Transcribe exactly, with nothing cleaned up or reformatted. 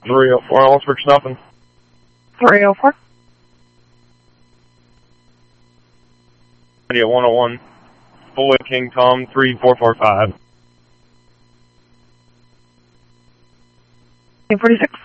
three oh four, Ellsworth, nothing. three oh four. India one oh one, Fully King Tom three four four five. King forty-six.